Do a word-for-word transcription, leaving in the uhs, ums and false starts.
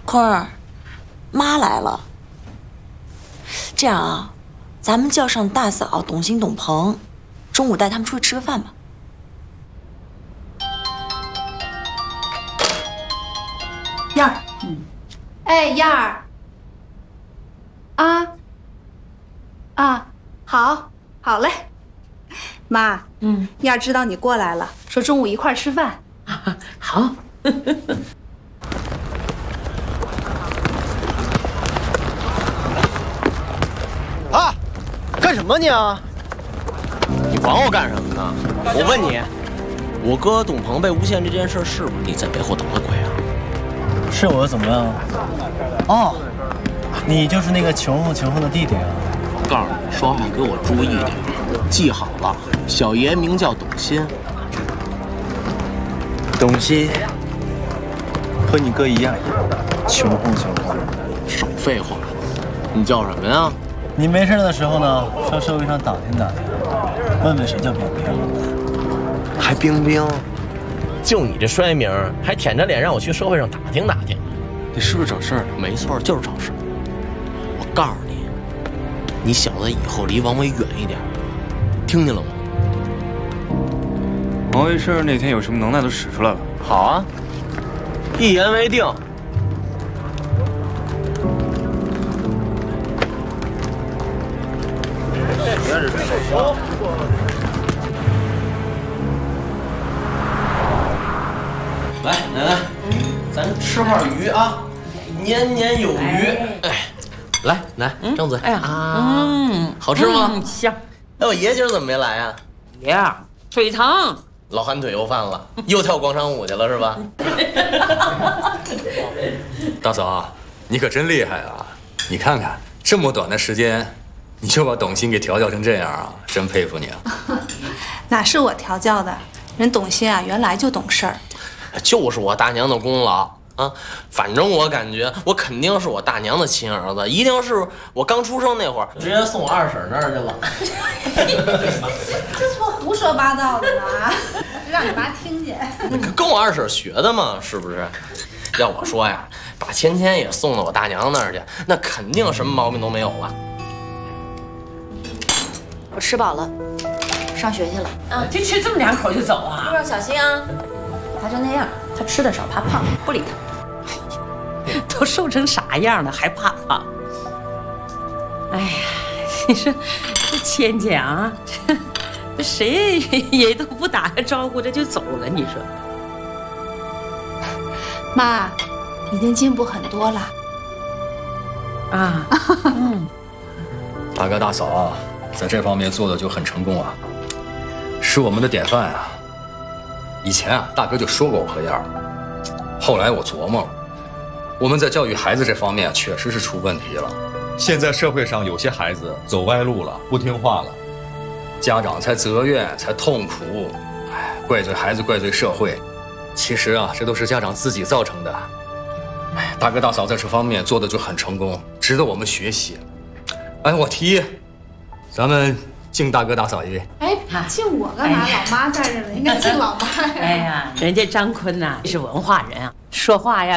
坤儿，妈来了。这样啊，咱们叫上大嫂、董卿、董鹏，中午带他们出去吃个饭吧。 燕儿，嗯，哎，燕儿，啊，啊，好，好嘞，妈，嗯，燕儿知道你过来了，说中午一块儿吃饭。 好。 啊，干什么你啊？ 你管我干什么呢？我问你，我哥董鹏被诬陷这件事是不是你在背后捣的鬼啊？ 是我又怎么样？哦，你就是那个穷横穷横的弟弟啊！ 我告诉你，说话给我注意点，记好了，小爷名叫董鑫。 董卿和你哥一样，穷横穷横。 少废话，你叫什么呀？ 你没事的时候呢，上社会上打听打听，问问谁叫冰冰， 还冰冰，就你这衰名，还舔着脸让我去社会上打听打听， 你是不是找事儿？ 没错，就是找事。我告诉你，你小子以后离王伟远一点，听见了吗？ 王卫事那天有什么能耐都使出来了。 好啊，一言为定。来，奶奶，咱吃块鱼啊，年年有余。哎，来，来，张嘴。哎呀，嗯，好吃吗？ 香。 哎，我爷今儿怎么没来啊？ 爷腿疼。 老寒腿又犯了，又跳广场舞去了是吧？ 大嫂，你可真厉害啊！你看看这么短的时间，你就把董卿给调教成这样啊，真佩服你啊！ 哪是我调教的，人董卿啊原来就懂事儿。 就是我大娘的功劳啊！反正我感觉我肯定是我大娘的亲儿子，一定是我刚出生那会儿直接送我二婶那儿去了。 这是不胡说八道的吧？让你妈听见。 跟我二婶学的嘛，是不是？要我说呀，把芊芊也送到我大娘那儿去，那肯定什么毛病都没有了。 我吃饱了，上学去了。 啊，就吃这么两口就走啊？ 路上小心啊！他就那样，他吃的少，怕胖，不理他。 都瘦成啥样了，还怕胖？哎呀，你说这芊芊啊，这这谁也都不打个招呼，这就走了，你说？ 妈，已经进步很多了。 啊，嗯， 大哥大嫂啊，在这方面做的就很成功啊，是我们的典范啊。以前啊，大哥就说过我和燕儿，后来我琢磨了，我们在教育孩子这方面确实是出问题了。现在社会上有些孩子走歪路了，不听话了，家长才责怨，才痛苦，哎，怪罪孩子，怪罪社会。其实啊，这都是家长自己造成的。哎，大哥大嫂在这方面做的就很成功，值得我们学习。哎，我提议，咱们敬大哥大嫂一杯。 哎，敬我干嘛？老妈在这呢，应该敬老妈呀。 哎呀，人家张坤呐是文化人啊，说话呀